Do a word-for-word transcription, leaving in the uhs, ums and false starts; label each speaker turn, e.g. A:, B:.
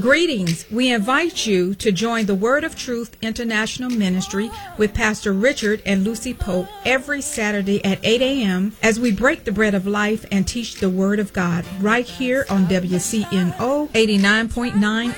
A: Greetings. We invite you to join the Word of Truth International Ministry with Pastor Richard and Lucy Pope every Saturday at eight a.m. as we break the bread of life and teach the Word of God right here on W C N O eighty-nine point nine